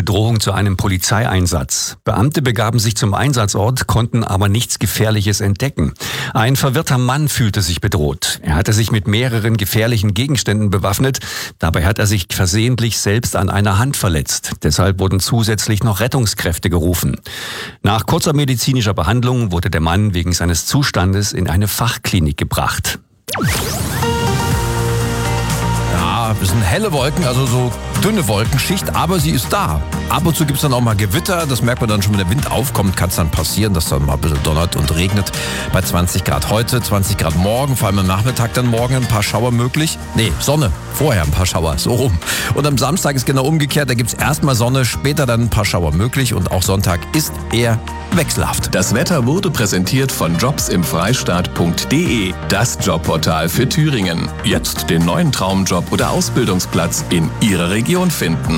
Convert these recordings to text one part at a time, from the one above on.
Bedrohung zu einem Polizeieinsatz. Beamte begaben sich zum Einsatzort, konnten aber nichts Gefährliches entdecken. Ein verwirrter Mann fühlte sich bedroht. Er hatte sich mit mehreren gefährlichen Gegenständen bewaffnet. Dabei hat er sich versehentlich selbst an einer Hand verletzt. Deshalb wurden zusätzlich noch Rettungskräfte gerufen. Nach kurzer medizinischer Behandlung wurde der Mann wegen seines Zustandes in eine Fachklinik gebracht. Ja, es sind helle Wolken, also so dünne Wolkenschicht, aber sie ist da. Ab und zu gibt es dann auch mal Gewitter, das merkt man dann schon, wenn der Wind aufkommt, kann es dann passieren, dass dann mal ein bisschen donnert und regnet. Bei 20 Grad heute, 20 Grad morgen, vor allem am Nachmittag dann morgen ein paar Schauer möglich. Nee, Sonne, vorher ein paar Schauer, so rum. Und am Samstag ist genau umgekehrt, da gibt es erstmal Sonne, später dann ein paar Schauer möglich und auch Sonntag ist eher wechselhaft. Das Wetter wurde präsentiert von jobsimfreistaat.de, das Jobportal für Thüringen. Jetzt den neuen Traumjob oder Ausbildungsplatz in Ihrer Region finden.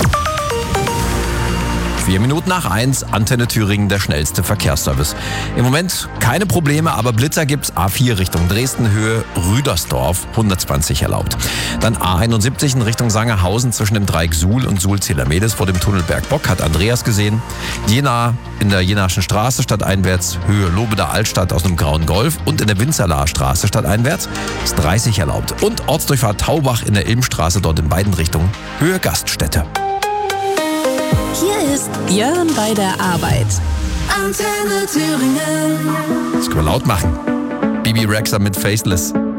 1:04, Antenne Thüringen, der schnellste Verkehrsservice. Im Moment keine Probleme, aber Blitzer gibt's. A4 Richtung Dresden, Höhe Rüdersdorf, 120 erlaubt. Dann A71 in Richtung Sangerhausen zwischen dem Dreieck Suhl und Suhl-Zelamedes vor dem Tunnel Bergbock, hat Andreas gesehen. Jena in der Jenaischen Straße stadteinwärts, Höhe Lobeder Altstadt aus einem grauen Golf und in der Winzerlaer Straße stadteinwärts ist 30 erlaubt. Und Ortsdurchfahrt Taubach in der Ilmstraße, dort in beiden Richtungen, Höhe Gaststätte. Hier ist Jörn bei der Arbeit. Antenne Thüringen. Das können wir laut machen. Bibi Rexha mit Faceless.